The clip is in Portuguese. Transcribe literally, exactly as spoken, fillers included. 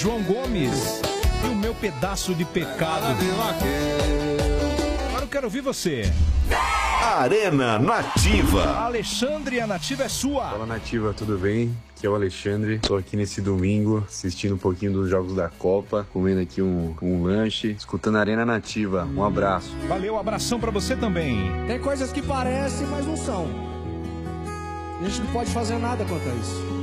João Gomes e o meu pedaço de pecado. Agora eu quero ouvir você. Arena Nativa. Alexandre, a Nativa é sua. Fala Nativa, tudo bem? Aqui é o Alexandre, tô aqui nesse domingo assistindo um pouquinho dos jogos da Copa, comendo aqui um, um lanche, escutando a Arena Nativa. Um abraço. Valeu, abração pra você também. Tem coisas que parecem, mas não são. A gente não pode fazer nada quanto a isso.